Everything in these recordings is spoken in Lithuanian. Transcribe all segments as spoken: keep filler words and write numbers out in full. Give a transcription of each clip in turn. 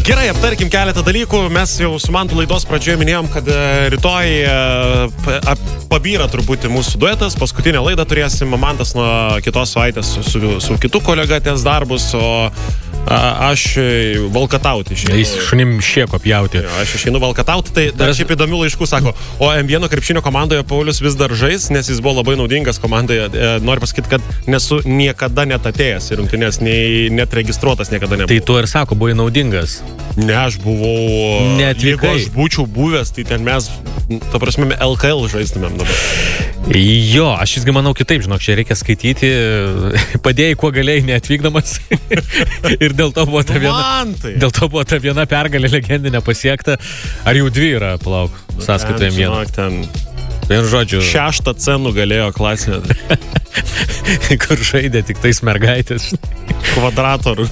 Gerai, aptarkim keletą dalykų. Mes jau su Mantu laidos pradžioje minėjom, kad rytoj pabyra turbūt mūsų duetas. Paskutinę laidą turėsim Mantas nuo kitos savaitės su, su kitu kolega ties darbus, o a, aš valkatauti išeinu. Jis šunim šieko pjauti. Jo, aš išeinu valkatauti, tai dar šiaip įdomių laiškų sako, o M vienas krepšinio komandoje Paulius vis dar žais, nes jis buvo labai naudingas komandoje. E, noriu pasakyti, kad nesu niekada net atėjęs į rungtynes, nei net registruotas niekada nebuvau. Tai tu ir sako, buvai naudingas. Ne, aš buvau... Neatvykai. Jeigu aš būčiau buvęs, tai ten mes, ta prasme, L K L žaistumėm dabar. Jo, aš visgi manau kitaip, žinok, čia reikia skaityti, padėjai kuo galėjai neatvykdamas ir dėl to buvo ta viena, tai. dėl to buvo ta viena pergalė legendinė pasiekta. Ar jau dvi yra, palauk, sąskaitoje viena? Ten, Vien žodžiu. Šeštą C nugalėjo klasinę. Kur žaidė tik tais mergaitės. Kvadratorų.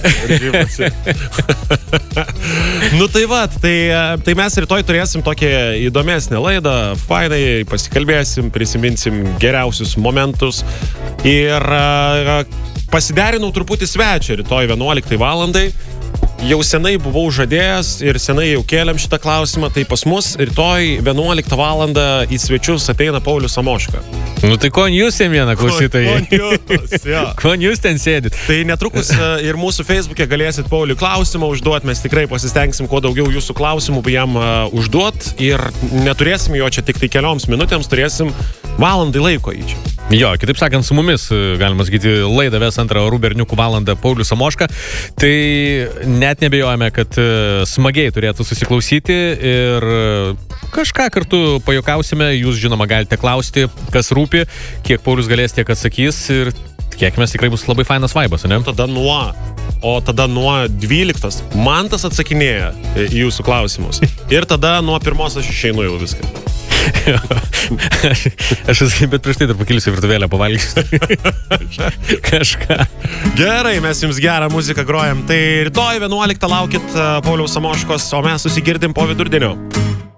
Nu tai va, tai, tai mes rytoj turėsim tokią įdomesnę laidą, fainai, pasikalbėsim, prisiminsim geriausius momentus ir pasiderinau truputį svečią rytoj vienuoliktai valandai. Jau senai buvau žadėjęs ir senai jau kėlėm šitą klausimą, tai pas mus rytoj vienuoliktą valandą į svečius ateina Paulius Samoška. Nu tai kon jūs, Jemėna, klausytojai? Kon jūs, jo. Kon jūs ten sėdit? Tai netrukus ir mūsų Facebook'e galėsit Pauliui klausimą užduoti, mes tikrai pasistengsim kuo daugiau jūsų klausimų jam užduoti ir neturėsim jo čia tik tai kelioms minutėms, turėsim valandai laiko į čia. Jo, kitaip sakant, su mumis, galima sakyti, laidą ves antrą Orų berniukų valandą Paulius Samoška. Tai net nebejojame, kad smagiai turėtų susiklausyti ir kažką kartu pajuokausime. Jūs, žinoma, galite klausti, kas rūpi, kiek Paulius galės, tiek atsakys ir tikėkime, tikrai bus labai fainas vaibas, ne? Tada nuo, o tada nuo dvyliktos Mantas atsakinėja į jūsų klausimus. Ir tada nuo pirmos aš išeinu jau viską. aš, aš esu, bet prieš tai dar pakilsiu virtuvėlę, pavalgysiu. Kažką. Gerai, mes jums gerą muziką grojam. Tai rytoj vienuoliktą laukit Pauliaus Samoškos, o mes susigirdim po vidurdienio.